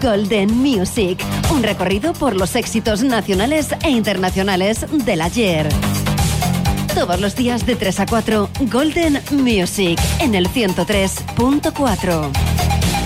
Golden Music, un recorrido por los éxitos nacionales e internacionales del ayer. Todos los días de 3 a 4, Golden Music, en el 103.4.